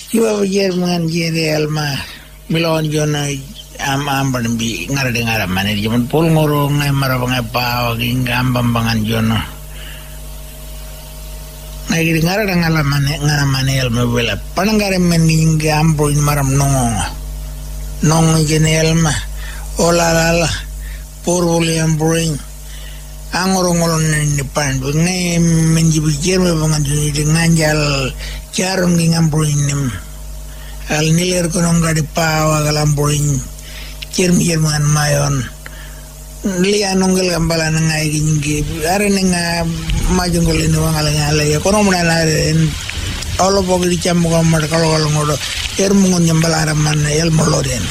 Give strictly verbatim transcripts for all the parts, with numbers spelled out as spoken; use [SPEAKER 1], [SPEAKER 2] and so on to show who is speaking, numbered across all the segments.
[SPEAKER 1] Iba Jerman jere alma milon jona am amban bi ngara de ngara manir jaman pol ngoro ngai mara bangai pa gi ngambam bangan jono ngai di ngara ngala mane ngara mane el mebela panangare men ngambo maram nongo nongo jene elma ola la por William Bring angoro ngolon ni pan ngai menjibu jerme bangan di nganjal Charon ngambroin al niler kono ngadi pawa galambroin cermi jerman mayon liya nongel gambala ngai gingi are nga majungol ni wangala ngala ya kono mun ala en olo bogi di chammo ko mar kalo kalo ngodo ermu ngon nyambala man el moloden.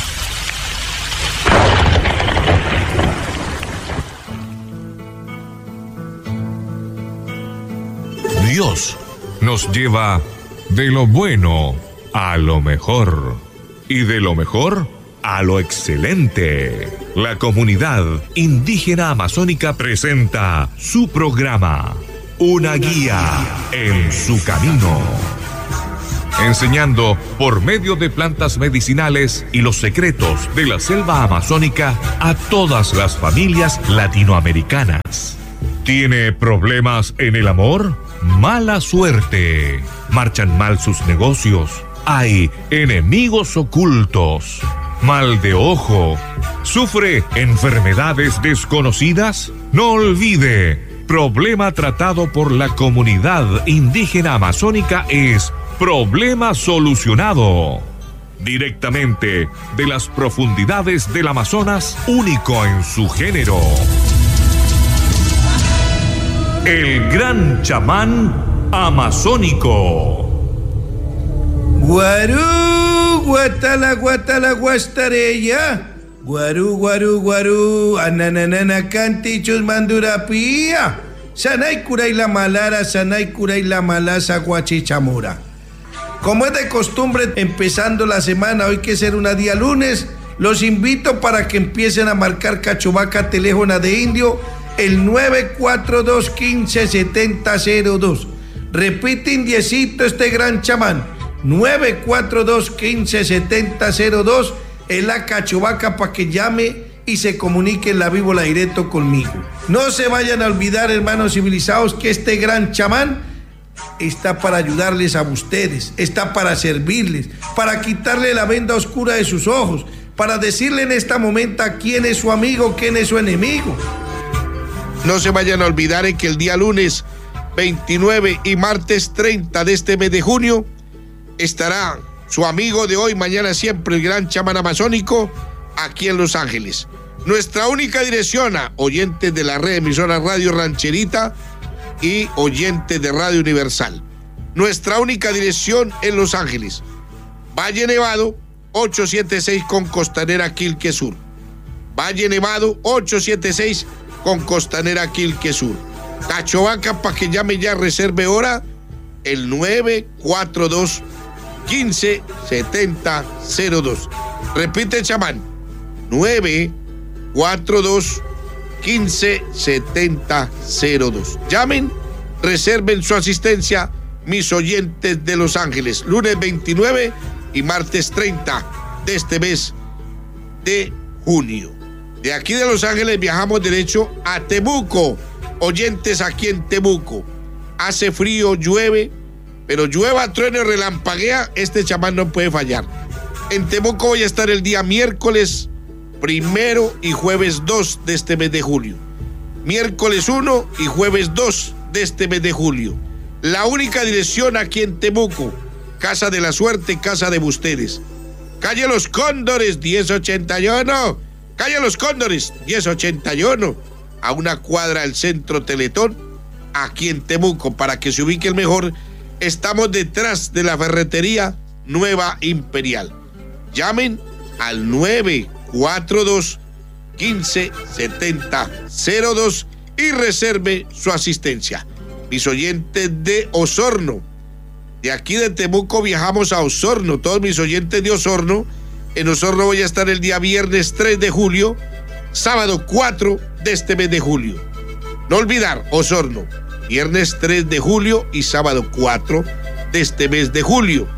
[SPEAKER 2] Dios nos lleva de lo bueno a lo mejor y de lo mejor a lo excelente. La comunidad indígena amazónica presenta su programa, Una guía en su camino, enseñando por medio de plantas medicinales y los secretos de la selva amazónica a todas las familias latinoamericanas. ¿Tiene problemas en el amor? Mala suerte. Marchan mal sus negocios. Hay enemigos ocultos. Mal de ojo. ¿Sufre enfermedades desconocidas? No olvide, problema tratado por la comunidad indígena amazónica es problema solucionado. Directamente de las profundidades del Amazonas, único en su género. El gran chamán amazónico.
[SPEAKER 3] Guarú, guatala, guatala, guastarella. Guarú, guarú, guarú. Ananana, cantichos, mandurapía. Sanay curay la malara, sanay curay la malasa, guachichamura. Como es de costumbre, empezando la semana, hoy que ser una día lunes, los invito para que empiecen a marcar Cachovaca teléfono de indio, el nueve cuatro dos, quince, setenta, cero dos. Repite indiecito este gran chamán, nueve cuatro dos, quince, setenta, cero dos, es la Cachovaca para que llame y se comunique en la víbola directo conmigo. No se vayan a olvidar, hermanos civilizados, que este gran chamán está para ayudarles a ustedes, está para servirles, para quitarle la venda oscura de sus ojos, para decirle en este momento quién es su amigo, quién es su enemigo.
[SPEAKER 4] No se vayan a olvidar en que el día lunes veintinueve y martes treinta de este mes de junio estará su amigo de hoy, mañana siempre, el gran chamán amazónico, aquí en Los Ángeles. Nuestra única dirección a oyentes de la red emisora Radio Rancherita y oyentes de Radio Universal. Nuestra única dirección en Los Ángeles, Valle Nevado ochocientos setenta y seis con Costanera Quilque Sur. Valle Nevado ochocientos setenta y seis con Costanera Quilque Sur. Cachovaca, para que llame ya, reserve hora, el nueve cuatro dos, quince, setenta, cero dos. Repite, chamán, nueve cuatro dos, quince, setenta, cero dos. Llamen, reserven su asistencia, mis oyentes de Los Ángeles, lunes veintinueve y martes treinta de este mes de junio. De aquí de Los Ángeles viajamos derecho a Temuco, oyentes aquí en Temuco. Hace frío, llueve, pero llueva, truene, relampaguea, este chamán no puede fallar. En Temuco voy a estar el día miércoles primero y jueves dos de este mes de julio. Miércoles uno y jueves dos de este mes de julio. La única dirección aquí en Temuco, Casa de la Suerte, Casa de ustedes. Calle Los Cóndores, diez ochenta y uno. Calle Los Cóndores, diez ochenta y uno. A una cuadra del Centro Teletón, aquí en Temuco, para que se ubiquen mejor. Estamos detrás de la ferretería Nueva Imperial. Llamen al nueve cuatro dos, quince, setenta, cero dos y reserve su asistencia. Mis oyentes de Osorno, de aquí de Temuco viajamos a Osorno, todos mis oyentes de Osorno. En Osorno voy a estar el día viernes tres de julio, sábado cuatro de este mes de julio. No olvidar, Osorno, viernes tres de julio y sábado cuatro de este mes de julio.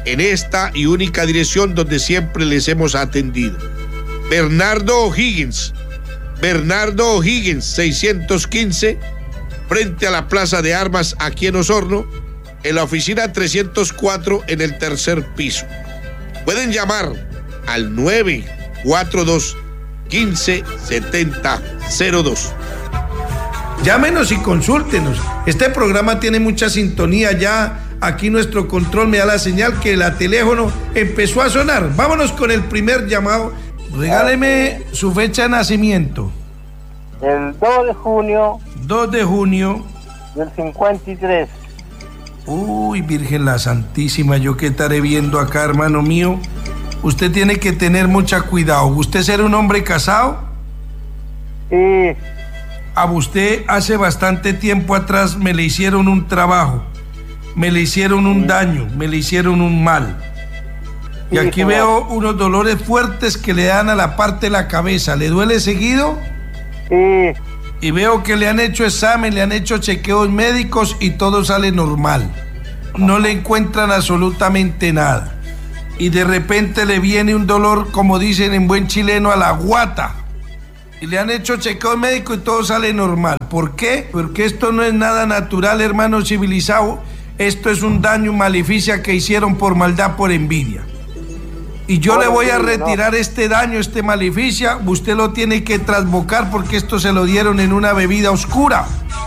[SPEAKER 4] en esta y única dirección donde siempre les hemos atendido. Bernardo O'Higgins, Bernardo O'Higgins, seiscientos quince, frente a la Plaza de Armas aquí en Osorno, en la oficina trescientos cuatro en el tercer piso. Pueden llamar al nueve cuatro dos, uno cinco siete cero cero dos.
[SPEAKER 3] Llámenos y consúltenos. Este programa tiene mucha sintonía ya. Aquí nuestro control me da la señal que el teléfono empezó a sonar. Vámonos con el primer llamado. Regáleme su fecha de nacimiento.
[SPEAKER 5] El dos de junio.
[SPEAKER 3] dos de junio.
[SPEAKER 5] Del cincuenta y tres.
[SPEAKER 3] Uy, Virgen la Santísima, yo que estaré viendo acá, hermano mío. Usted tiene que tener mucha cuidado. ¿Usted será un hombre casado?
[SPEAKER 5] Sí.
[SPEAKER 3] A usted hace bastante tiempo atrás me le hicieron un trabajo, me le hicieron un daño, me le hicieron un mal. Y aquí
[SPEAKER 5] sí,
[SPEAKER 3] veo unos dolores fuertes que le dan a la parte de la cabeza. ¿Le duele seguido?
[SPEAKER 5] Sí.
[SPEAKER 3] Y veo que le han hecho examen, le han hecho chequeos médicos y todo sale normal. No le encuentran absolutamente nada. Y de repente le viene un dolor, como dicen en buen chileno, a la guata. Y le han hecho chequeo médico y todo sale normal. ¿Por qué? Porque esto no es nada natural, hermano civilizado. Esto es un daño, maleficia que hicieron por maldad, por envidia. Y yo le voy a retirar este daño, este maleficia. Usted lo tiene que trasbocar porque esto se lo dieron en una bebida oscura.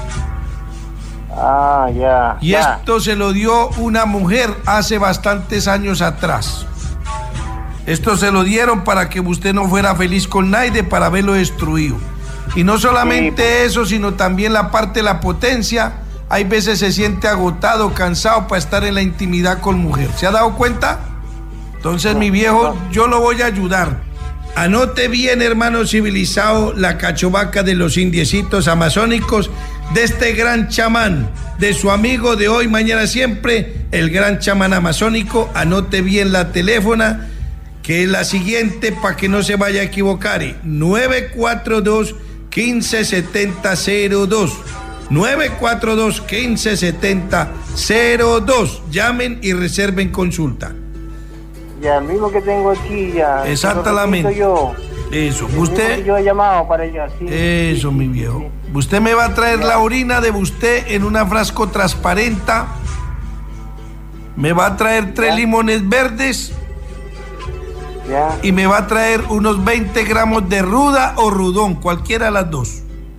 [SPEAKER 5] Ah, ya.
[SPEAKER 3] Y
[SPEAKER 5] ya.
[SPEAKER 3] esto se lo dio una mujer hace bastantes años atrás. Esto se lo dieron para que usted no fuera feliz con nadie, para verlo destruido. Y no solamente sí, eso, sino también la parte de la potencia. Hay veces se siente agotado, cansado para estar en la intimidad con mujer. ¿Se ha dado cuenta? Entonces, no, mi viejo, no. yo lo voy a ayudar. Anote bien, hermano civilizado, la cachovaca de los indiecitos amazónicos de este gran chamán, de su amigo de hoy, mañana, siempre, el gran chamán amazónico. Anote bien la teléfona, que es la siguiente para que no se vaya a equivocar. nueve cuatro dos, uno cinco siete cero dos. nueve cuatro dos, uno cinco siete cero dos. Llamen y reserven consulta.
[SPEAKER 5] Ya, el mismo que tengo aquí ya.
[SPEAKER 3] Exactamente.
[SPEAKER 5] Yo.
[SPEAKER 3] Eso, usted.
[SPEAKER 5] Yo he llamado para allá, sí.
[SPEAKER 3] Eso,
[SPEAKER 5] sí,
[SPEAKER 3] mi
[SPEAKER 5] sí,
[SPEAKER 3] viejo.
[SPEAKER 5] sí.
[SPEAKER 3] Usted me va a traer
[SPEAKER 5] ya.
[SPEAKER 3] la orina de usted en una frasco transparente. Me va a traer tres
[SPEAKER 5] ya.
[SPEAKER 3] limones verdes.
[SPEAKER 5] Ya.
[SPEAKER 3] Y me va a traer unos veinte gramos de ruda o rudón, cualquiera de las dos.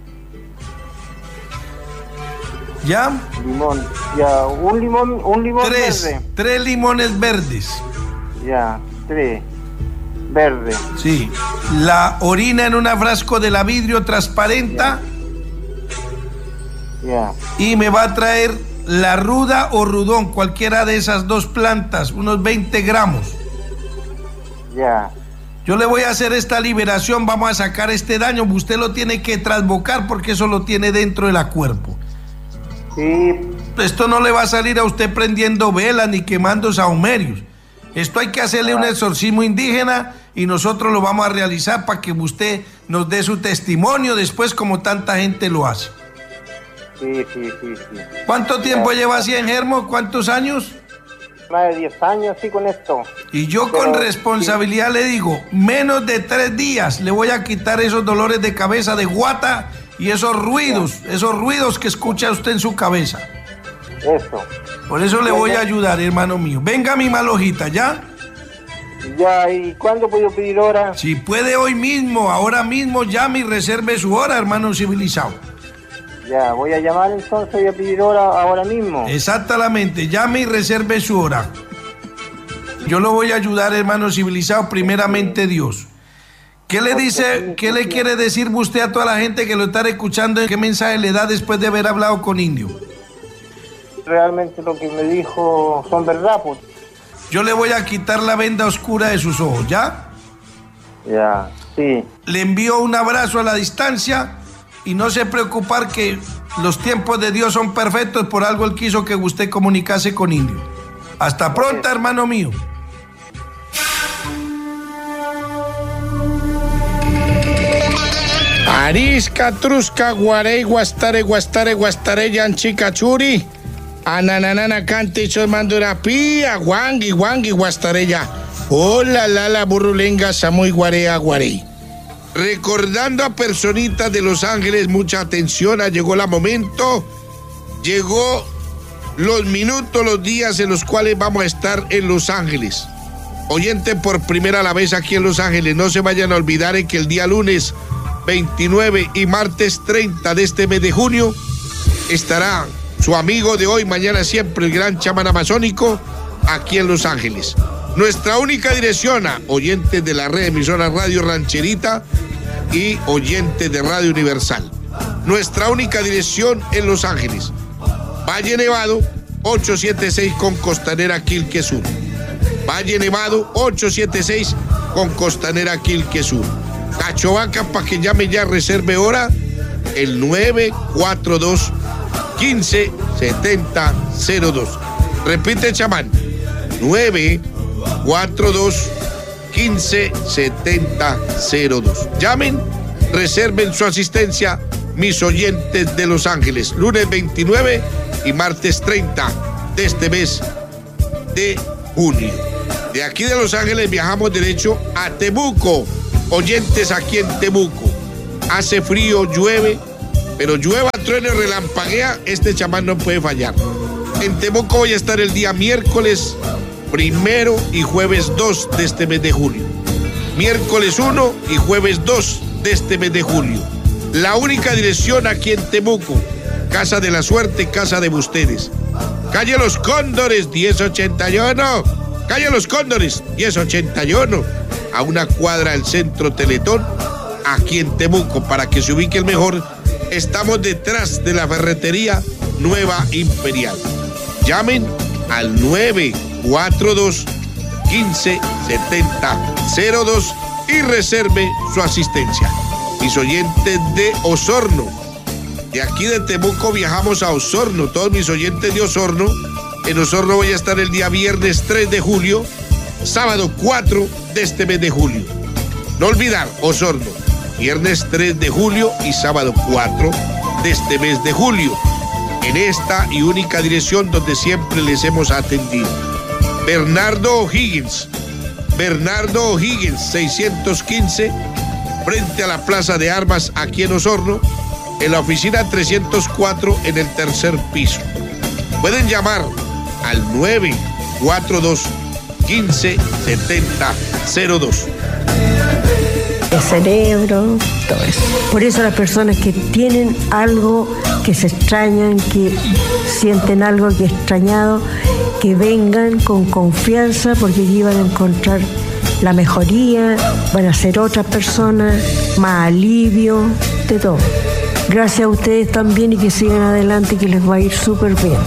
[SPEAKER 3] ¿Ya?
[SPEAKER 5] Limón. Ya, un limón, un limón
[SPEAKER 3] tres,
[SPEAKER 5] verde.
[SPEAKER 3] Tres limones verdes.
[SPEAKER 5] Ya, tres. Verde.
[SPEAKER 3] Sí. La orina en una frasco de la vidrio transparente.
[SPEAKER 5] Ya. Ya.
[SPEAKER 3] Y me va a traer la ruda o rudón, cualquiera de esas dos plantas, unos veinte gramos.
[SPEAKER 5] Ya.
[SPEAKER 3] Yo le voy a hacer esta liberación, vamos a sacar este daño. Usted lo tiene que trasbocar porque eso lo tiene dentro del cuerpo.
[SPEAKER 5] Sí.
[SPEAKER 3] Esto no le va a salir a usted prendiendo velas ni quemando sahumerios. Esto hay que hacerle un exorcismo indígena y nosotros lo vamos a realizar para que usted nos dé su testimonio después, como tanta gente lo hace.
[SPEAKER 5] Sí, sí, sí, sí.
[SPEAKER 3] ¿Cuánto tiempo ya. lleva así en Germo? ¿Cuántos años?
[SPEAKER 5] Más de diez años, sí, con esto.
[SPEAKER 3] Y yo
[SPEAKER 5] Pero,
[SPEAKER 3] con responsabilidad sí. le digo, menos de tres días le voy a quitar esos dolores de cabeza, de guata y esos ruidos, ya. esos ruidos que escucha usted en su cabeza.
[SPEAKER 5] Eso.
[SPEAKER 3] Por eso le voy a ayudar, hermano mío. Venga mi malojita, ¿ya?
[SPEAKER 5] Ya, ¿y cuándo puedo pedir hora?
[SPEAKER 3] Si puede hoy mismo, ahora mismo, llame y reserve su hora, hermano civilizado.
[SPEAKER 5] Ya, voy a llamar entonces, voy a pedir hora ahora mismo.
[SPEAKER 3] Exactamente, llame y reserve su hora. Yo lo voy a ayudar, hermano civilizado, primeramente Dios. ¿Qué le dice, qué le quiere decir usted a toda la gente que lo está escuchando? ¿Qué mensaje le da después de haber hablado con Indio?
[SPEAKER 5] Realmente lo que me dijo son verdad, pues.
[SPEAKER 3] Yo le voy a quitar la venda oscura de sus ojos, ¿ya?
[SPEAKER 5] Ya, sí.
[SPEAKER 3] Le envío un abrazo a la distancia y no se preocupar que los tiempos de Dios son perfectos, por algo Él quiso que usted comunicase con Indio. Hasta pronto, hermano mío.
[SPEAKER 4] Arisca, Trusca, Guarey, Guastare, Guastare, Guastare, Yanchi, Cachuri. Ananana cante chos mandurapía, guangui, guangui, guastarella. Hola, lala, burrulenga, samoy, guarea, guarey. Recordando a personitas de Los Ángeles, mucha atención, llegó el momento, llegó los minutos, los días en los cuales vamos a estar en Los Ángeles. Oyente por primera la vez aquí en Los Ángeles, no se vayan a olvidar en que el día lunes veintinueve y martes treinta de este mes de junio estará su amigo de hoy, mañana siempre, el gran chamán amazónico, aquí en Los Ángeles. Nuestra única dirección a oyentes de la red emisora Radio Rancherita y oyentes de Radio Universal. Nuestra única dirección en Los Ángeles. Valle Nevado, ochocientos setenta y seis con Costanera Quilque Sur. Valle Nevado, ochocientos setenta y seis con Costanera Quilque Sur. Cachovaca, para que llame ya, reserve hora, el nueve cuatro dos, quince, setenta, cero dos. Repite, chamán, nueve cuatro dos, quince, setenta, cero dos. Llamen, reserven su asistencia, mis oyentes de Los Ángeles, lunes veintinueve y martes treinta de este mes de junio. De aquí de Los Ángeles viajamos derecho a Temuco. Oyentes aquí en Temuco. Hace frío, llueve, pero llueva, truene, relampaguea, este chamán no puede fallar. En Temuco voy a estar el día miércoles primero y jueves dos de este mes de julio. Miércoles uno y jueves dos de este mes de julio. La única dirección aquí en Temuco, Casa de la Suerte, Casa de ustedes. Calle Los Cóndores, diez ochenta y uno. Calle Los Cóndores, diez ochenta y uno. A una cuadra del Centro Teletón, aquí en Temuco, para que se ubique el mejor. Estamos detrás de la ferretería Nueva Imperial. Llamen al nueve cuatro dos, quince, setenta, cero dos y reserve su asistencia. Mis oyentes de Osorno, de aquí de Temuco viajamos a Osorno, todos mis oyentes de Osorno. En Osorno voy a estar el día viernes tres de julio, sábado cuatro de este mes de julio. No olvidar, Osorno, viernes tres de julio y sábado cuatro de este mes de julio. En esta y única dirección donde siempre les hemos atendido. Bernardo O'Higgins, Bernardo O'Higgins, seiscientos quince, frente a la Plaza de Armas aquí en Osorno, en la oficina trescientos cuatro en el tercer piso. Pueden llamar al nueve cuatro dos, quince, setenta, cero dos.
[SPEAKER 6] El cerebro, todo eso. Por eso las personas que tienen algo, que se extrañan, que sienten algo que extrañado, que vengan con confianza, porque allí van a encontrar la mejoría, van a ser otras personas, más alivio, de todo. Gracias a ustedes también y que sigan adelante, que les va a ir súper bien.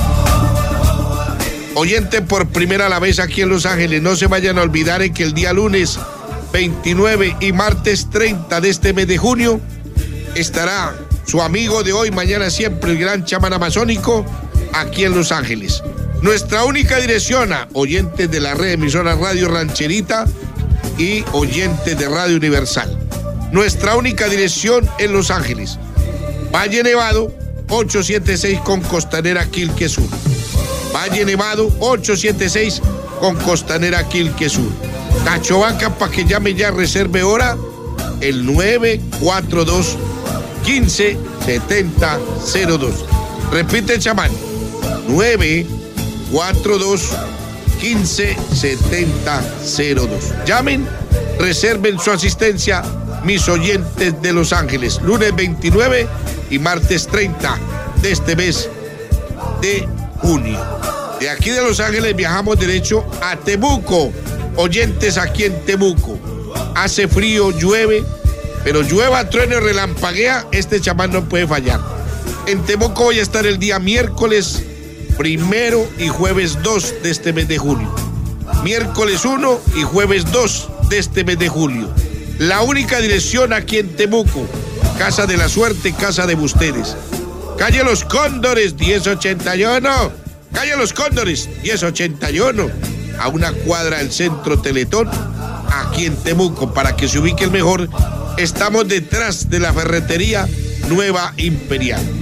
[SPEAKER 4] Oyente por primera la vez aquí en Los Ángeles, no se vayan a olvidar en que el día lunes veintinueve y martes treinta de este mes de junio estará su amigo de hoy, mañana siempre, el gran chamán amazónico, aquí en Los Ángeles. Nuestra única dirección a oyentes de la red emisora Radio Rancherita y oyentes de Radio Universal. Nuestra única dirección en Los Ángeles. Valle Nevado, ochocientos setenta y seis con Costanera Quilque Sur. Valle Nevado, ochocientos setenta y seis con Costanera Quilque Sur. Cachovaca, para que llame ya, reserve hora, el nueve cuatro dos, quince, setenta, cero dos. Repite, chamán, nueve cuatro dos, quince, setenta, cero dos. Llamen, reserven su asistencia, mis oyentes de Los Ángeles, lunes veintinueve y martes treinta de este mes de junio. De aquí de Los Ángeles viajamos derecho a Temuco. Oyentes aquí en Temuco. Hace frío, llueve, pero llueva, truene, relampaguea, este chamán no puede fallar. En Temuco voy a estar el día miércoles primero y jueves dos de este mes de julio. Miércoles uno y jueves dos de este mes de julio. La única dirección aquí en Temuco, Casa de la Suerte, Casa de ustedes. Calle Los Cóndores, diez ochenta y uno. Calle Los Cóndores, diez ochenta y uno. A una cuadra del Centro Teletón, aquí en Temuco, para que se ubique el mejor. Estamos detrás de la ferretería Nueva Imperial.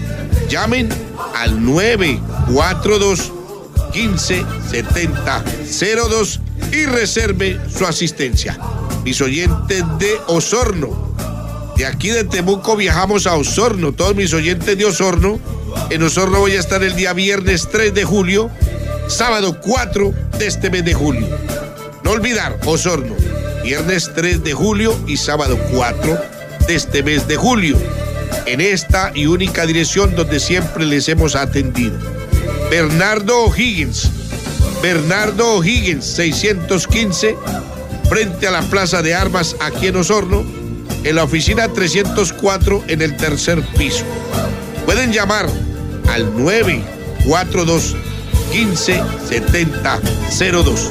[SPEAKER 4] Llamen al nueve cuatro dos, uno cinco siete cero cero dos y reserve su asistencia. Mis oyentes de Osorno, de aquí de Temuco viajamos a Osorno, todos mis oyentes de Osorno. En Osorno voy a estar el día viernes tres de julio, sábado cuatro de este mes de julio. No olvidar, Osorno, viernes tres de julio y sábado cuatro de este mes de julio. En esta y única dirección donde siempre les hemos atendido. Bernardo O'Higgins, Bernardo O'Higgins, seiscientos quince, frente a la Plaza de Armas aquí en Osorno, en la oficina trescientos cuatro en el tercer piso. Pueden llamar al nueve cuatro dos, uno cinco siete cero dos.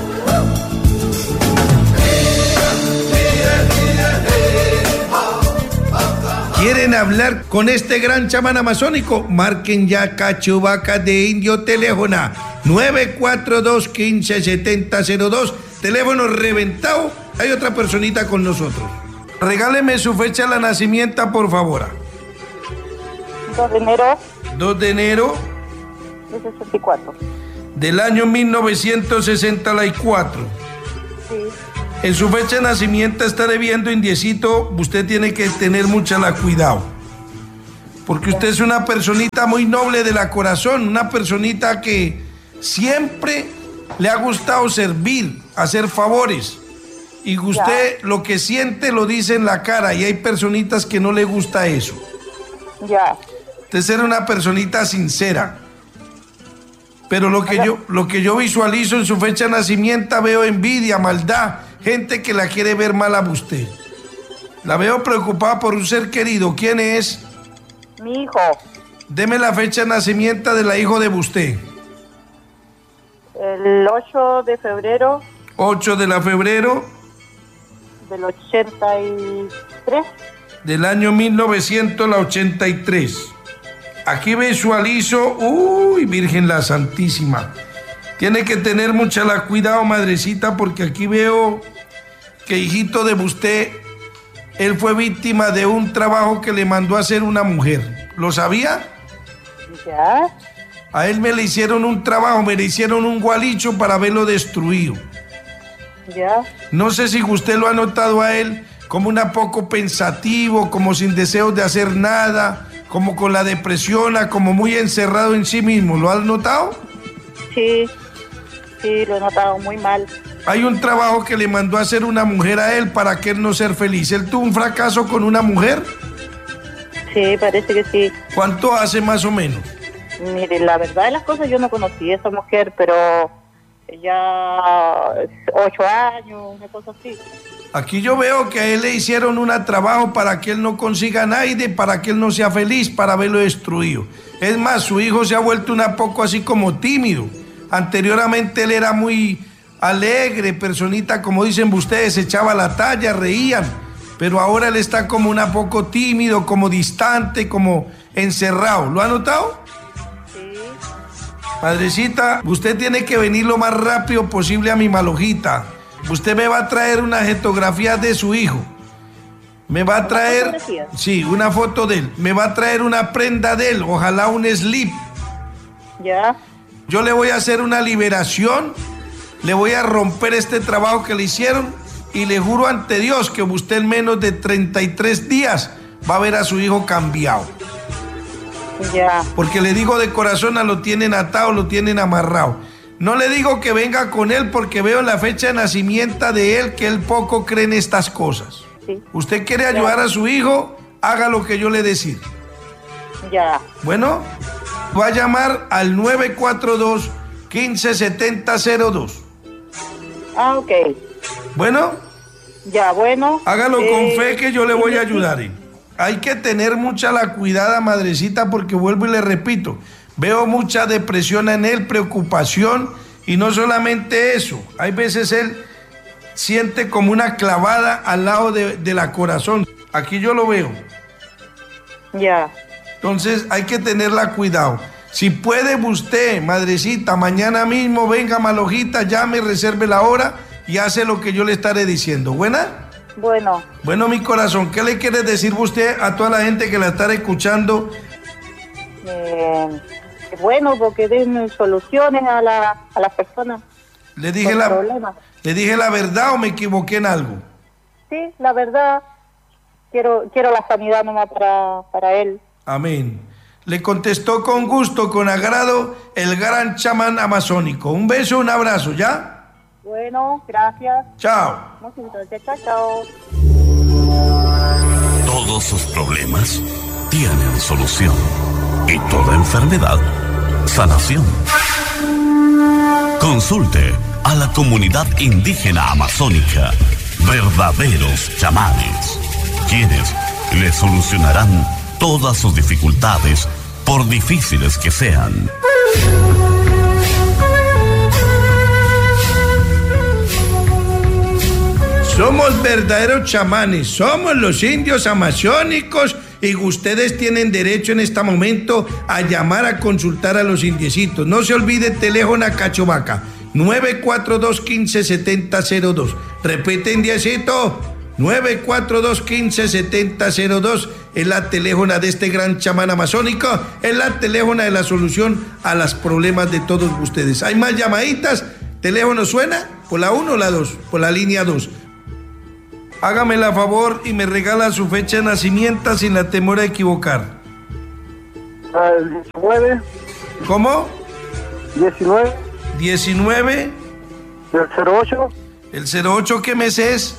[SPEAKER 3] ¿Quieren hablar con este gran chamán amazónico? Marquen ya Cachubaca de Indio Teléfono nueve cuatro dos, uno cinco siete cero cero dos. Teléfono reventado. Hay otra personita con nosotros. Regáleme su fecha de nacimiento, por favor.
[SPEAKER 7] dos de enero.
[SPEAKER 3] dos de enero.
[SPEAKER 7] De sesenta y cuatro.
[SPEAKER 3] Del año mil novecientos sesenta y cuatro.
[SPEAKER 7] Sí.
[SPEAKER 3] En su fecha de nacimiento está debiendo indiecito, usted tiene que tener mucha la cuidado. Porque usted es una personita muy noble de la corazón, una personita que siempre le ha gustado servir, hacer favores. Y usted ya. Lo que siente lo dice en la cara y hay personitas que no le gusta eso.
[SPEAKER 7] Ya.
[SPEAKER 3] Usted es una personita sincera. Pero lo que yo, lo que yo visualizo en su fecha de nacimiento veo envidia, maldad, gente que la quiere ver mal a usted. La veo preocupada por un ser querido. ¿Quién es?
[SPEAKER 7] Mi hijo.
[SPEAKER 3] Deme la fecha de nacimiento de la hijo de usted.
[SPEAKER 7] El ocho de febrero.
[SPEAKER 3] ocho de la febrero.
[SPEAKER 7] Del ochenta y tres.
[SPEAKER 3] Del año mil novecientos ochenta y tres. Aquí visualizo, uy, Virgen la Santísima. Tiene que tener mucha la cuidado, madrecita, porque aquí veo que hijito de usted, él fue víctima de un trabajo que le mandó a hacer una mujer. ¿Lo sabía?
[SPEAKER 7] Ya.
[SPEAKER 3] A él me le hicieron un trabajo, me le hicieron un gualicho para verlo destruido.
[SPEAKER 7] Ya.
[SPEAKER 3] No sé si usted lo ha notado a él como un poco pensativo, como sin deseos de hacer nada, como con la depresión, como muy encerrado en sí mismo. ¿Lo has notado?
[SPEAKER 7] Sí, sí, lo he notado muy mal.
[SPEAKER 3] Hay un trabajo que le mandó a hacer una mujer a él para que él no ser feliz. ¿Él tuvo un fracaso con una mujer?
[SPEAKER 7] Sí, parece que sí.
[SPEAKER 3] ¿Cuánto hace más o menos?
[SPEAKER 7] Mire, la verdad de las cosas, yo no conocí a esa mujer, pero ya ocho años, una cosa así.
[SPEAKER 3] Aquí yo veo que a él le hicieron un trabajo para que él no consiga nadie, para que él no sea feliz, para verlo destruido. Es más, su hijo se ha vuelto un poco así como tímido. Anteriormente él era muy alegre, personita, como dicen ustedes, echaba la talla, reían. Pero ahora él está como un poco tímido, como distante, como encerrado. ¿Lo ha notado?
[SPEAKER 7] Sí.
[SPEAKER 3] Padrecita, usted tiene que venir lo más rápido posible a mi Malojita. Usted me va a traer una fotografía de su hijo. Me va a traer, sí, una foto de él. Me va a traer una prenda de él, ojalá un slip.
[SPEAKER 7] Ya.
[SPEAKER 3] Yo le voy a hacer una liberación, le voy a romper este trabajo que le hicieron y le juro ante Dios que usted en menos de treinta y tres días va a ver a su hijo cambiado.
[SPEAKER 7] Ya.
[SPEAKER 3] Porque le digo de corazón, lo tienen atado, lo tienen amarrado. No le digo que venga con él porque veo la fecha de nacimiento de él que él poco cree en estas cosas.
[SPEAKER 7] Sí.
[SPEAKER 3] Usted quiere ayudar a su hijo, haga lo que yo le decida.
[SPEAKER 7] Ya.
[SPEAKER 3] Bueno, va a llamar al nueve cuatro dos, uno cinco siete cero cero dos.
[SPEAKER 7] Ah, ok.
[SPEAKER 3] Bueno.
[SPEAKER 7] Ya, bueno.
[SPEAKER 3] Hágalo
[SPEAKER 7] eh,
[SPEAKER 3] con fe que yo le voy a ayudar. ¿eh? Hay que tener mucha la cuidada, madrecita, porque vuelvo y le repito, veo mucha depresión en él, preocupación, y no solamente eso, hay veces él siente como una clavada al lado de, de la corazón. Aquí yo lo veo.
[SPEAKER 7] Ya.
[SPEAKER 3] Entonces hay que tenerla cuidado. Si puede usted, madrecita, mañana mismo venga Malojita, llame, reserve la hora y hace lo que yo le estaré diciendo. ¿Buena?
[SPEAKER 7] Bueno.
[SPEAKER 3] Bueno, mi corazón, ¿qué le quiere decir usted a toda la gente que la está escuchando
[SPEAKER 7] eh, es bueno porque den soluciones a, la, a las personas.
[SPEAKER 3] ¿Le dije, la, ¿Le dije la verdad o me equivoqué en algo?
[SPEAKER 7] Sí, la verdad. Quiero quiero la sanidad nomás para, para él.
[SPEAKER 3] Amén. Le contestó con gusto, con agrado, el gran chamán amazónico. Un beso, un abrazo, ¿ya?
[SPEAKER 7] Bueno, gracias.
[SPEAKER 3] Chao.
[SPEAKER 7] Muchas gracias, chao, chao.
[SPEAKER 8] Todos sus problemas tienen solución. Y toda enfermedad, sanación. Consulte a la comunidad indígena amazónica, verdaderos chamanes, quienes le solucionarán todas sus dificultades, por difíciles que sean.
[SPEAKER 3] Somos verdaderos chamanes, somos los indios amazónicos y ustedes tienen derecho en este momento a llamar a consultar a los indiecitos. No se olvide el teléfono a Cachovaca, nueve cuatro dos, uno cinco, siete cero cero dos. Repite, indiecito, nueve cuatro dos, uno cinco, siete cero cero dos. Es la teléfono de este gran chamán amazónico, es la teléfono de la solución a los problemas de todos ustedes. ¿Hay más llamaditas? ¿Teléfono suena? ¿Por la uno o la dos? Por la línea dos. Hágame la favor y me regala su fecha de nacimiento sin la temor a equivocar.
[SPEAKER 5] El diecinueve.
[SPEAKER 3] ¿Cómo?
[SPEAKER 5] diecinueve.
[SPEAKER 3] diecinueve.
[SPEAKER 5] El cero ocho.
[SPEAKER 3] ¿El cero ocho qué mes es?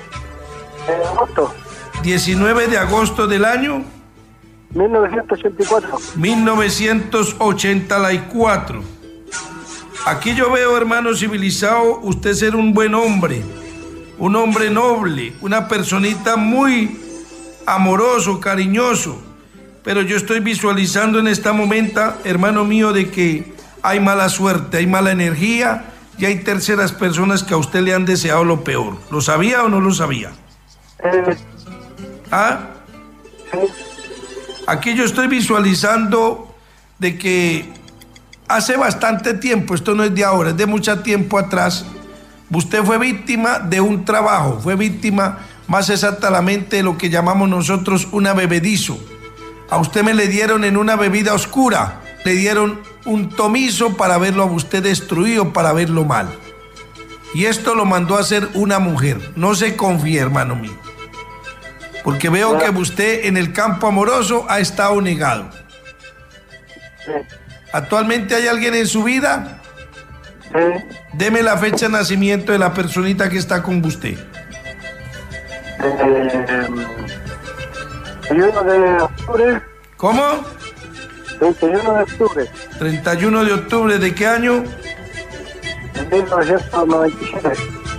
[SPEAKER 5] En agosto.
[SPEAKER 3] diecinueve de agosto del año
[SPEAKER 5] mil novecientos ochenta y cuatro.
[SPEAKER 3] mil novecientos ochenta y cuatro. Aquí yo veo, hermano civilizado, usted ser un buen hombre, un hombre noble, una personita muy amoroso, cariñoso, pero yo estoy visualizando en este momento, hermano mío, de que hay mala suerte, hay mala energía y hay terceras personas que a usted le han deseado lo peor. ¿Lo sabía o no lo sabía?
[SPEAKER 5] Eh,
[SPEAKER 3] ¿Ah?
[SPEAKER 5] sí.
[SPEAKER 3] Aquí yo estoy visualizando de que hace bastante tiempo, esto no es de ahora, es de mucho tiempo atrás, usted fue víctima de un trabajo, fue víctima más exactamente de lo que llamamos nosotros una bebedizo. A usted me le dieron en una bebida oscura, le dieron un tomizo para verlo a usted destruido, para verlo mal. Y esto lo mandó a hacer una mujer. No se confíe, hermano mío, porque veo que usted en el campo amoroso ha estado negado.
[SPEAKER 5] Sí.
[SPEAKER 3] ¿Actualmente hay alguien en su vida?
[SPEAKER 5] Sí.
[SPEAKER 3] Deme la fecha de nacimiento de la personita que está con usted.
[SPEAKER 5] Eh, treinta y uno de octubre.
[SPEAKER 3] ¿Cómo?
[SPEAKER 5] treinta y uno de octubre.
[SPEAKER 3] treinta y uno de octubre, ¿de qué año?
[SPEAKER 5] De mil novecientos noventa y siete.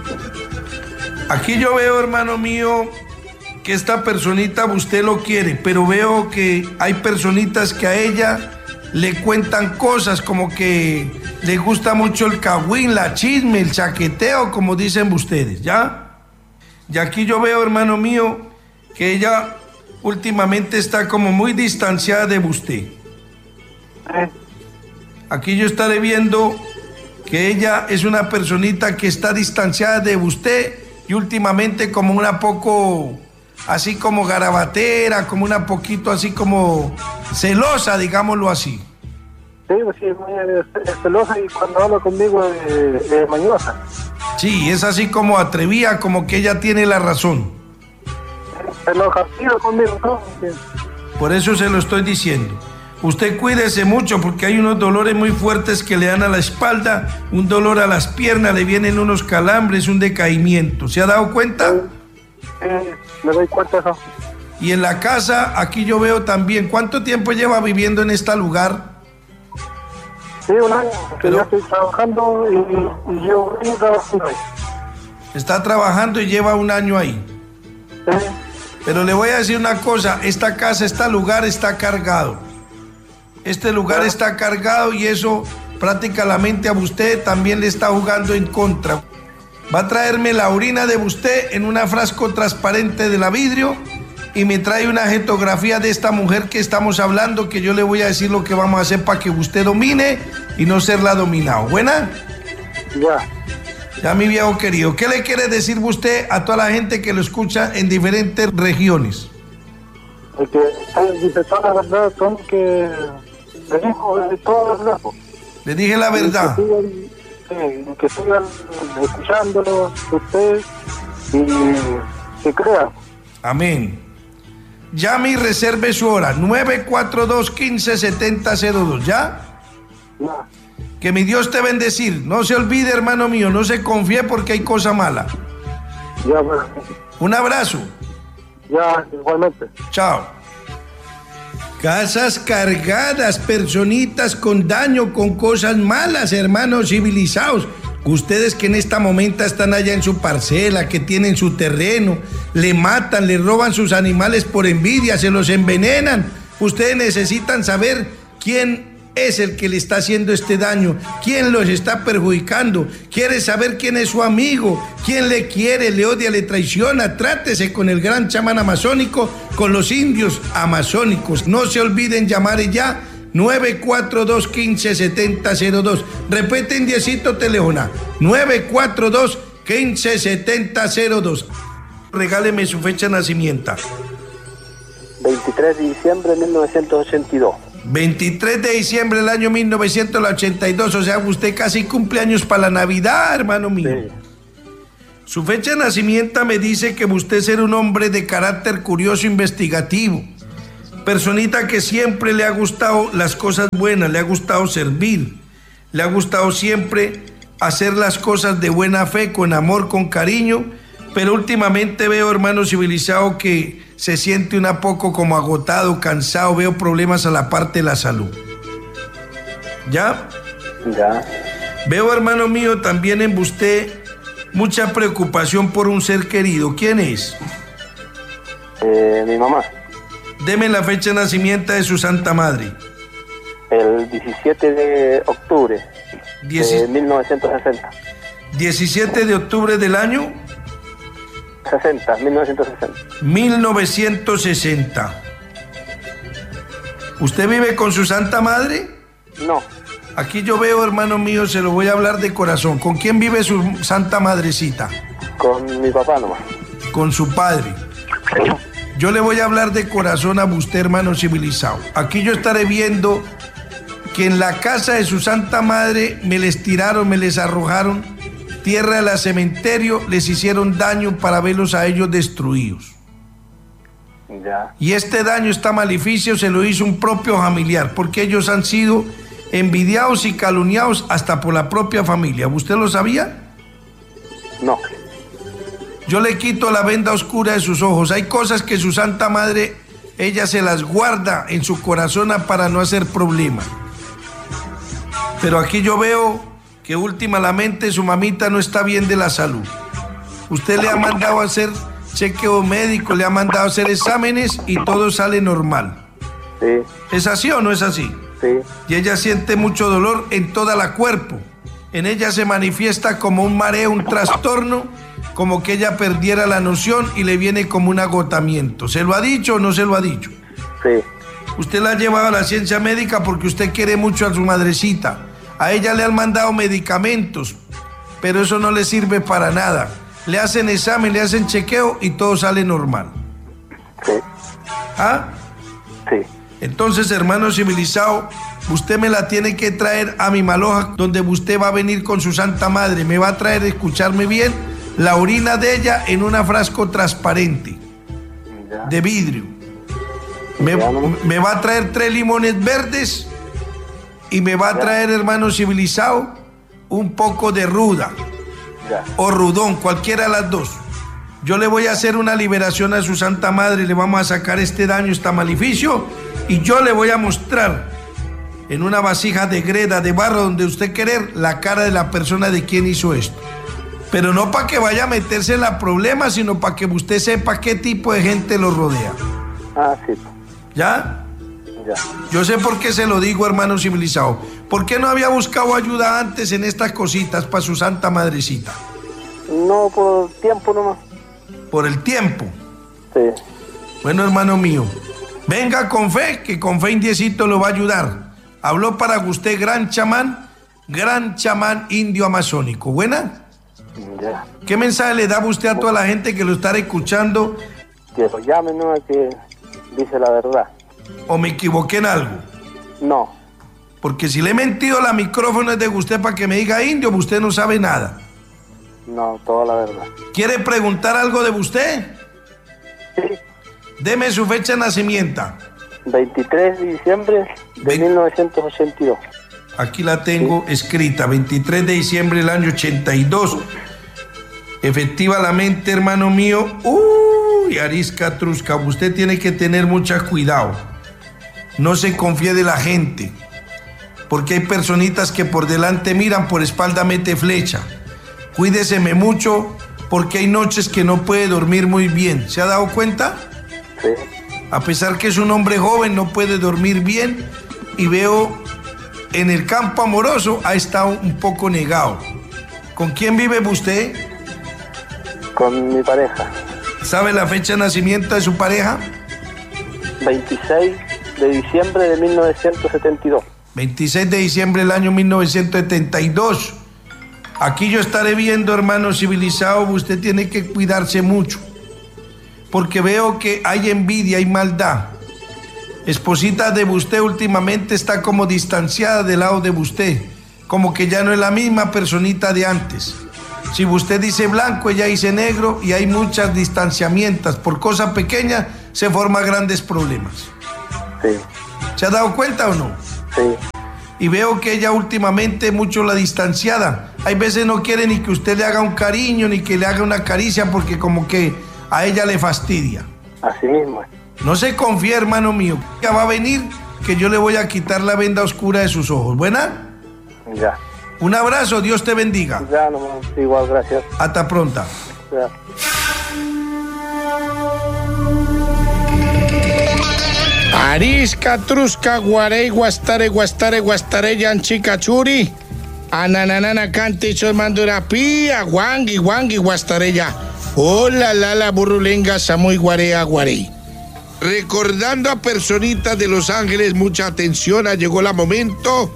[SPEAKER 3] Aquí yo veo, hermano mío, que esta personita usted lo quiere, pero veo que hay personitas que a ella le cuentan cosas, como que le gusta mucho el cagüín, la chisme, el chaqueteo, como dicen ustedes, ¿ya? Y aquí yo veo, hermano mío, que ella últimamente está como muy distanciada de usted.
[SPEAKER 5] Sí.
[SPEAKER 3] Aquí yo estaré viendo que ella es una personita que está distanciada de usted y últimamente como una poco, así como garabatera, como una poquito así como celosa, digámoslo así.
[SPEAKER 5] Sí, pues sí, es muy eh, celosa y cuando habla conmigo es eh, mañosa.
[SPEAKER 3] Sí, es así como atrevida, como que ella tiene la razón.
[SPEAKER 5] Se enoja conmigo, ¿no? Sí.
[SPEAKER 3] Por eso se lo estoy diciendo. Usted cuídese mucho porque hay unos dolores muy fuertes que le dan a la espalda, un dolor a las piernas, le vienen unos calambres, un decaimiento. ¿Se ha dado cuenta?
[SPEAKER 5] Sí, me doy cuenta de eso.
[SPEAKER 3] Y en la casa, aquí yo veo también, ¿cuánto tiempo lleva viviendo en este lugar?
[SPEAKER 5] Sí, un año, que
[SPEAKER 3] Pero-
[SPEAKER 5] yo estoy trabajando y, y yo vengo trabajando ahí.
[SPEAKER 3] Está trabajando y lleva un año ahí.
[SPEAKER 5] Sí,
[SPEAKER 3] Pero le voy a decir una cosa, esta casa, este lugar está cargado. Este lugar está cargado y eso prácticamente a usted también le está jugando en contra. Va a traerme la orina de usted en una frasco transparente de la vidrio y me trae una fotografía de esta mujer que estamos hablando, que yo le voy a decir lo que vamos a hacer para que usted domine y no serla dominado. ¿Buena?
[SPEAKER 5] ya.
[SPEAKER 3] Ya, mi viejo querido, ¿qué le quiere decir usted a toda la gente que lo escucha en diferentes regiones?
[SPEAKER 5] Porque hay personas, ¿verdad? Son que Le dijo eh, toda la verdad.
[SPEAKER 3] Le dije la verdad.
[SPEAKER 5] Que sigan, sí, que sigan escuchándolo ustedes y se crean.
[SPEAKER 3] Amén. Llame y reserve su hora. nueve cuatro dos, uno cinco, siete cero cero dos. ¿Ya?
[SPEAKER 5] Ya.
[SPEAKER 3] Que mi Dios te bendecir. No se olvide, hermano mío. No se confíe porque hay cosa mala.
[SPEAKER 5] Ya, bueno.
[SPEAKER 3] Un abrazo.
[SPEAKER 5] Ya, igualmente.
[SPEAKER 3] Chao. Casas cargadas, personitas con daño, con cosas malas, hermanos civilizados. Ustedes que en este momento están allá en su parcela, que tienen su terreno, le matan, le roban sus animales por envidia, se los envenenan. Ustedes necesitan saber quién es el que le está haciendo este daño, quién los está perjudicando. Quiere saber quién es su amigo, quién le quiere, le odia, le traiciona. Trátese con el gran chamán amazónico, con los indios amazónicos. No se olviden llamar ya nueve cuatro dos, uno cinco, siete cero cero dos. Repeten diecito teléfono, nueve cuatro dos, uno cinco, siete cero cero dos. Regáleme su fecha de nacimiento.
[SPEAKER 5] veintitrés de diciembre de mil novecientos ochenta y dos.
[SPEAKER 3] veintitrés de diciembre del año mil novecientos ochenta y dos, o sea, usted casi cumpleaños para la Navidad, hermano mío.
[SPEAKER 5] Sí.
[SPEAKER 3] Su fecha de nacimiento me dice que usted es un hombre de carácter curioso, investigativo. Personita que siempre le ha gustado las cosas buenas, le ha gustado servir, le ha gustado siempre hacer las cosas de buena fe, con amor, con cariño, pero últimamente veo, hermano civilizado, que se siente un poco como agotado, cansado, veo problemas a la parte de la salud. ¿Ya?
[SPEAKER 5] Ya.
[SPEAKER 3] Veo, hermano mío, también en usted mucha preocupación por un ser querido. ¿Quién es?
[SPEAKER 5] Eh, mi mamá.
[SPEAKER 3] Deme la fecha de nacimiento de su santa madre.
[SPEAKER 5] El diecisiete de octubre
[SPEAKER 3] Dieci-
[SPEAKER 5] de mil novecientos sesenta.
[SPEAKER 3] diecisiete de octubre del año
[SPEAKER 5] sesenta, mil novecientos sesenta.
[SPEAKER 3] mil novecientos sesenta. ¿Usted vive con su santa madre?
[SPEAKER 5] No,
[SPEAKER 3] Aquí yo veo, hermano mío, se lo voy a hablar de corazón. ¿Con quién vive su santa madrecita?
[SPEAKER 5] con mi papá nomás.
[SPEAKER 3] Con su padre. Yo le voy a hablar de corazón a usted, hermano civilizado. Aquí yo estaré viendo que en la casa de su santa madre me les tiraron, me les arrojaron tierra de la cementerio, les hicieron daño para verlos a ellos destruidos.
[SPEAKER 5] Ya.
[SPEAKER 3] Y este daño, este maleficio se lo hizo un propio familiar, porque ellos han sido envidiados y calumniados hasta por la propia familia. ¿Usted lo sabía?
[SPEAKER 5] No.
[SPEAKER 3] Yo le quito la venda oscura de sus ojos. Hay cosas que su santa madre, ella se las guarda en su corazón para no hacer problema. Pero aquí yo veo que últimamente su mamita no está bien de la salud. Usted le ha mandado a hacer chequeo médico, le ha mandado a hacer exámenes y todo sale normal.
[SPEAKER 5] Sí,
[SPEAKER 3] ¿Es así o no es así?
[SPEAKER 5] sí.
[SPEAKER 3] Y ella siente mucho dolor en toda la cuerpo. En ella se manifiesta como un mareo, un trastorno, como que ella perdiera la noción y le viene como un agotamiento. ¿Se lo ha dicho o no se lo ha dicho?
[SPEAKER 5] Sí,
[SPEAKER 3] Usted la ha llevado a la ciencia médica porque usted quiere mucho a su madrecita. A ella le han mandado medicamentos, pero eso no le sirve para nada. Le hacen examen, le hacen chequeo y todo sale normal.
[SPEAKER 5] sí,
[SPEAKER 3] ¿Ah?
[SPEAKER 5] sí.
[SPEAKER 3] Entonces, hermano civilizado, usted me la tiene que traer a mi maloja, donde usted va a venir con su santa madre. Me va a traer, escucharme bien, la orina de ella en un frasco transparente,
[SPEAKER 5] Ya.
[SPEAKER 3] de vidrio. Me,
[SPEAKER 5] Ya, no.
[SPEAKER 3] me va a traer tres limones verdes y me va a traer, hermano civilizado, un poco de ruda
[SPEAKER 5] Ya.
[SPEAKER 3] o rudón, cualquiera de las dos. Yo le voy a hacer una liberación a su santa madre, le vamos a sacar este daño, este maleficio, y yo le voy a mostrar en una vasija de greda, de barro, donde usted querer, la cara de la persona de quien hizo esto. Pero no para que vaya a meterse en la problema, sino para que usted sepa qué tipo de gente lo rodea.
[SPEAKER 5] Ah, sí.
[SPEAKER 3] ¿Ya?
[SPEAKER 5] Ya.
[SPEAKER 3] Yo sé por qué se lo digo, hermano civilizado. ¿Por qué no había buscado ayuda antes en estas cositas para su santa madrecita?
[SPEAKER 5] No, por tiempo nomás.
[SPEAKER 3] Por el tiempo.
[SPEAKER 5] Sí.
[SPEAKER 3] Bueno, hermano mío, venga con fe, que con fe indiecito lo va a ayudar. Habló para usted gran chamán, gran chamán indio amazónico. ¿Buena?
[SPEAKER 5] Ya.
[SPEAKER 3] ¿Qué mensaje le da usted a toda la gente que lo está escuchando?
[SPEAKER 5] Que lo llamen, ¿no? Que dice la verdad.
[SPEAKER 3] ¿O me equivoqué en algo?
[SPEAKER 5] No.
[SPEAKER 3] Porque si le he mentido la micrófono es de usted para que me diga indio, usted no sabe nada.
[SPEAKER 5] No, toda la verdad.
[SPEAKER 3] ¿Quiere preguntar algo de usted?
[SPEAKER 5] Sí.
[SPEAKER 3] Deme su fecha de nacimiento.
[SPEAKER 5] veintitrés de diciembre de
[SPEAKER 3] Ve-
[SPEAKER 5] mil novecientos ochenta y dos.
[SPEAKER 3] Aquí la tengo escrita, veintitrés de diciembre del año ochenta y dos. Efectivamente, hermano mío, uy, Arisca Trusca, usted tiene que tener mucho cuidado. No se confíe de la gente, porque hay personitas que por delante miran, por espalda mete flecha. Cuídeseme mucho, porque hay noches que no puede dormir muy bien. ¿Se ha dado cuenta?
[SPEAKER 5] Sí.
[SPEAKER 3] A pesar que es un hombre joven, no puede dormir bien, y veo en el campo amoroso ha estado un poco negado. ¿Con quién vive usted?
[SPEAKER 5] Con mi pareja.
[SPEAKER 3] ¿Sabe la fecha de nacimiento de su pareja?
[SPEAKER 5] veintiséis de diciembre de mil novecientos setenta y dos.
[SPEAKER 3] veintiséis de diciembre del año mil novecientos setenta y dos. Aquí yo estaré viendo, hermano civilizado, usted tiene que cuidarse mucho, porque veo que hay envidia, hay maldad. Esposita de usted últimamente está como distanciada del lado de usted, como que ya no es la misma personita de antes. Si usted dice blanco, ella dice negro, y hay muchas distanciamientos. Por cosas pequeñas se forman grandes problemas.
[SPEAKER 5] Sí.
[SPEAKER 3] ¿Se ha dado cuenta o no?
[SPEAKER 5] Sí.
[SPEAKER 3] Y veo que ella últimamente mucho la distanciada. Hay veces no quiere ni que usted le haga un cariño, ni que le haga una caricia, porque como que a ella le fastidia.
[SPEAKER 5] Así mismo.
[SPEAKER 3] No se confíe, hermano mío. Ya va a venir, que yo le voy a quitar la venda oscura de sus ojos. ¿Buena?
[SPEAKER 5] Ya.
[SPEAKER 3] Un abrazo, Dios te bendiga.
[SPEAKER 5] Ya, nomás. Igual, gracias.
[SPEAKER 3] Hasta pronto.
[SPEAKER 5] Ya.
[SPEAKER 4] Arisca, Trusca, Guarey, Guastare, Guastare, Guastare, Yanchica, Churi, Ananana, Cante, Mandurapía, Guangui, Guangui, Guastareya. Hola, Lala, Burrulenga, Samoy, Guarea, Guarey. Recordando a personitas de Los Ángeles, mucha atención, llegó el momento,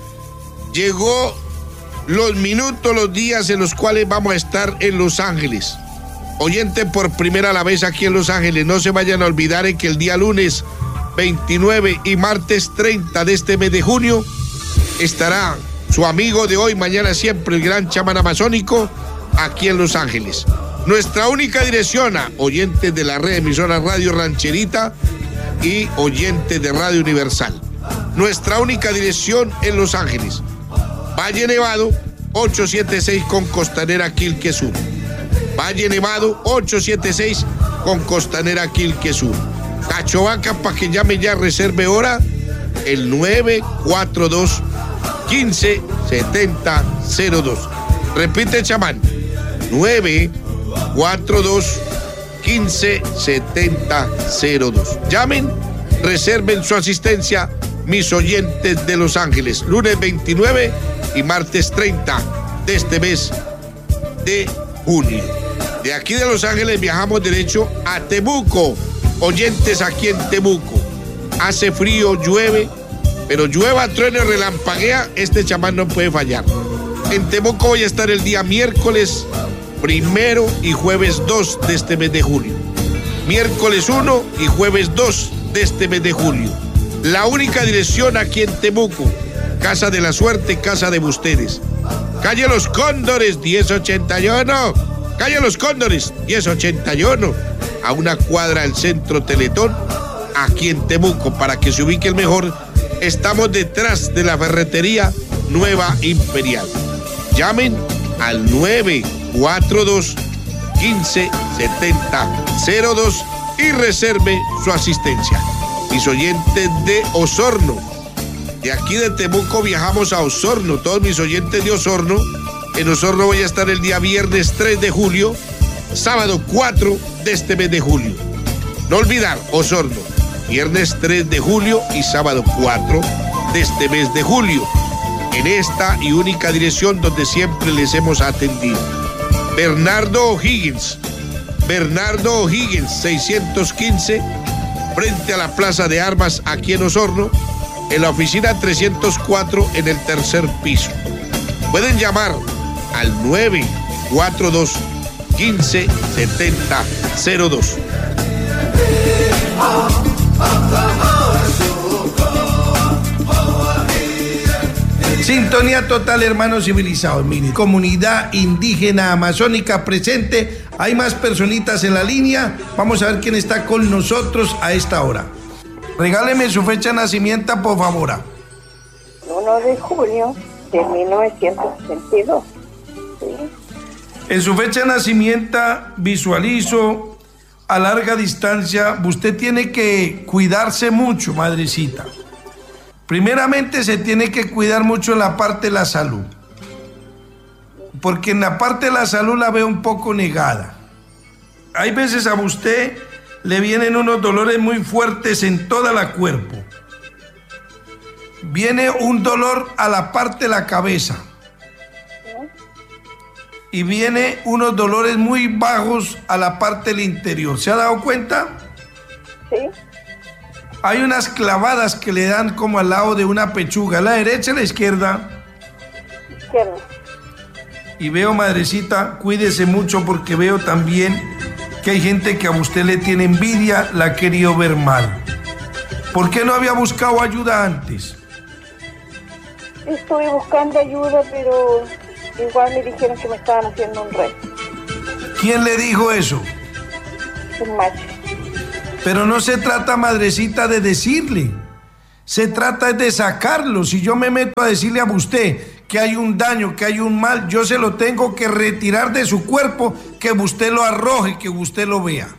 [SPEAKER 4] llegó los minutos, los días en los cuales vamos a estar en Los Ángeles. Oyente por primera la vez aquí en Los Ángeles, no se vayan a olvidar en que el día lunes veintinueve y martes treinta de este mes de junio estará su amigo de hoy, mañana siempre, el gran chamán amazónico, aquí en Los Ángeles. Nuestra única dirección a oyentes de la red emisora Radio Rancherita y oyentes de Radio Universal. Nuestra única dirección en Los Ángeles. Valle Nevado, ochocientos setenta y seis con Costanera Quilque Sur. Valle Nevado, ochocientos setenta y seis con Costanera Quilque Sur. Cachovaca, para que llame ya, reserve hora, el nueve cuatro dos, uno cinco, siete cero cero dos. Repite, chamán, nueve cuatro dos, uno cinco, siete cero dos. Llamen, reserven su asistencia, mis oyentes de Los Ángeles, lunes veintinueve y martes treinta de este mes de junio. De aquí de Los Ángeles viajamos derecho a Temuco. Oyentes aquí en Temuco, hace frío, llueve, pero llueva, truene, relampaguea, este chamán no puede fallar. En Temuco voy a estar el día miércoles primero y jueves dos de este mes de julio. Miércoles uno y jueves dos de este mes de julio. La única dirección aquí en Temuco, Casa de la Suerte, Casa de ustedes. Calle Los Cóndores, diez ochenta y uno. Calle Los Cóndores, diez ochenta y uno. A una cuadra del Centro Teletón, aquí en Temuco, para que se ubiquen mejor. Estamos detrás de la ferretería Nueva Imperial. Llamen al nueve cuatro dos, uno cinco, siete cero dos y reserve su asistencia. Mis oyentes de Osorno, de aquí de Temuco viajamos a Osorno, todos mis oyentes de Osorno. En Osorno voy a estar el día viernes tres de julio, sábado cuatro de este mes de julio. No olvidar, Osorno, viernes tres de julio y sábado cuatro de este mes de julio. En esta y única dirección donde siempre les hemos atendido. Bernardo O'Higgins, Bernardo O'Higgins, seiscientos quince, frente a la Plaza de Armas aquí en Osorno, en la oficina trescientos cuatro en el tercer piso. Pueden llamar al nueve cuatro dos, uno cinco, siete cero dos.
[SPEAKER 3] Sintonía total, hermanos civilizados. Mire, comunidad indígena amazónica presente. Hay más personitas en la línea. Vamos a ver quién está con nosotros a esta hora. Regáleme su fecha de nacimiento, por favor.
[SPEAKER 9] uno de junio de mil novecientos sesenta y dos. ¿Sí?
[SPEAKER 3] En su fecha de nacimiento visualizo a larga distancia. Usted tiene que cuidarse mucho, madrecita. Primeramente se tiene que cuidar mucho en la parte de la salud, porque en la parte de la salud la veo un poco negada. Hay veces a usted le vienen unos dolores muy fuertes en todo el cuerpo. Viene un dolor a la parte de la cabeza y viene unos dolores muy bajos a la parte del interior. ¿Se ha dado cuenta?
[SPEAKER 9] Sí.
[SPEAKER 3] Hay unas clavadas que le dan como al lado de una pechuga, a la derecha y a la izquierda.
[SPEAKER 9] Izquierda.
[SPEAKER 3] Y veo, madrecita, cuídese mucho, porque veo también que hay gente que a usted le tiene envidia, la ha querido ver mal. ¿Por qué no había buscado ayuda antes?
[SPEAKER 9] Estuve buscando ayuda, pero igual me dijeron que me estaban haciendo un reto.
[SPEAKER 3] ¿Quién le dijo eso?
[SPEAKER 9] Un macho.
[SPEAKER 3] Pero no se trata, madrecita, de decirle. Se trata de sacarlo. Si yo me meto a decirle a usted que hay un daño, que hay un mal, yo se lo tengo que retirar de su cuerpo, que usted lo arroje, que usted lo vea.